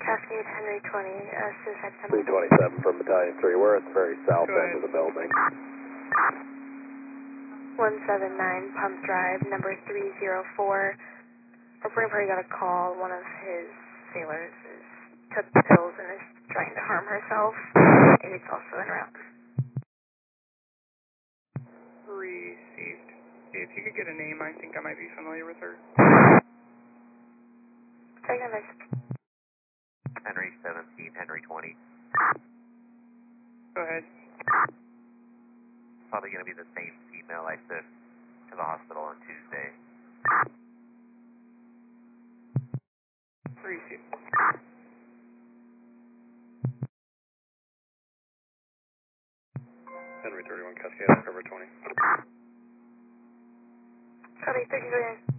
Cascade, Henry 20, suicide symbol. 327 from Battalion 3. We're at the very south end of the building. 179 Pump Drive, number 304. Reporting party got a call. One of his sailors took pills and is trying to harm herself. It's also en route. Received. If you could get a name, I think I might be familiar with her. Second message. Henry 17, Henry 20. Go ahead. Probably going to be the same female I sent to the hospital on Tuesday. Received. Henry 31 Cascade, cover 20. Copy, 33.